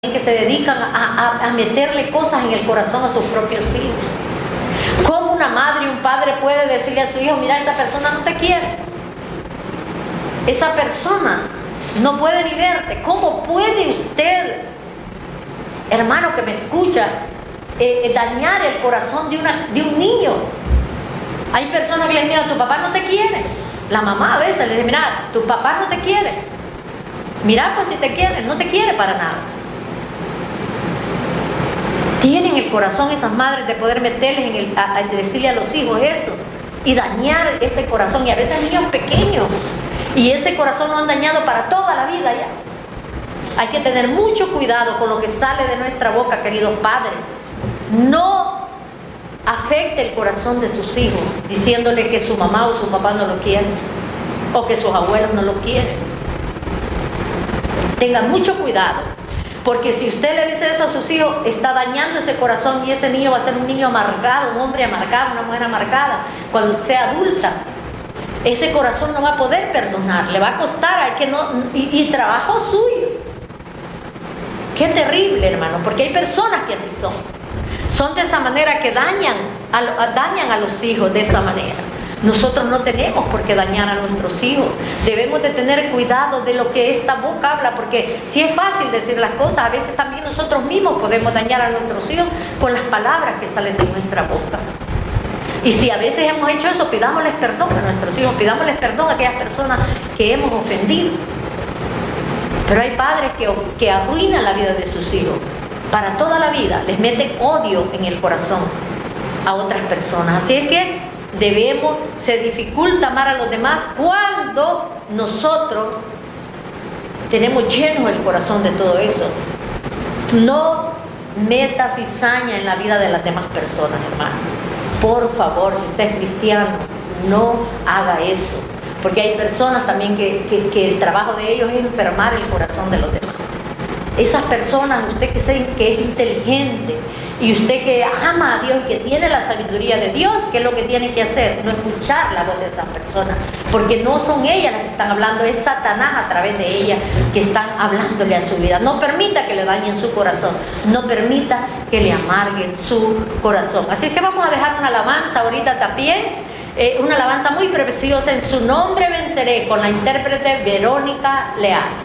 que se dedican a meterle cosas en el corazón a sus propios hijos. ¿Cómo una madre y un padre puede decirle a su hijo, mira, esa persona no te quiere? Esa persona no puede ni verte. ¿Cómo puede usted, hermano que me escucha, dañar el corazón de un niño? Hay personas que le dicen, mira, tu papá no te quiere. La mamá a veces le dice, mira, tu papá no te quiere. Mira, pues si te quiere, no te quiere para nada. Tienen el corazón esas madres de poder meterles a decirle a los hijos eso y dañar ese corazón, y a veces niños pequeños, y ese corazón lo han dañado para toda la vida ya. Hay que tener mucho cuidado con lo que sale de nuestra boca, queridos padres. No afecte el corazón de sus hijos diciéndole que su mamá o su papá no lo quieren, o que sus abuelos no lo quieren. Tengan mucho cuidado, porque si usted le dice eso a sus hijos, está dañando ese corazón, y ese niño va a ser un niño amargado, un hombre amargado, una mujer amargada. Cuando sea adulta, ese corazón no va a poder perdonar, le va a costar y trabajo suyo. Qué terrible, hermano, porque hay personas que así son de esa manera, que dañan a los hijos de esa manera. Nosotros no tenemos por qué dañar a nuestros hijos. Debemos de tener cuidado de lo que esta boca habla, porque si es fácil decir las cosas, a veces también nosotros mismos podemos dañar a nuestros hijos con las palabras que salen de nuestra boca. Y si a veces hemos hecho eso, pidámosles perdón a nuestros hijos, pidámosles perdón a aquellas personas que hemos ofendido. Pero hay padres que arruinan la vida de sus hijos para toda la vida, les meten odio en el corazón a otras personas. Así es que se dificulta amar a los demás cuando nosotros tenemos lleno el corazón de todo eso. No meta cizaña en la vida de las demás personas, hermano. Por favor, si usted es cristiano, no haga eso, porque hay personas también que el trabajo de ellos es enfermar el corazón de los demás. Esas personas, usted que es inteligente y usted que ama a Dios y que tiene la sabiduría de Dios, ¿qué es lo que tiene que hacer? No escuchar la voz de esas personas, porque no son ellas las que están hablando, es Satanás a través de ellas que están hablándole a su vida. No permita que le dañen su corazón, no permita que le amarguen su corazón. Así es que vamos a dejar una alabanza ahorita también, una alabanza muy preciosa, En su nombre venceré, con la intérprete Verónica Leal.